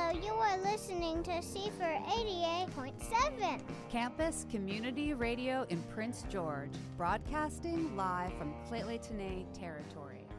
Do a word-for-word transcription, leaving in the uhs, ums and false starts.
Radio. You are listening to C F R eighty-eight point seven. Campus Community Radio in Prince George, broadcasting live from Lheidli T'enneh territory.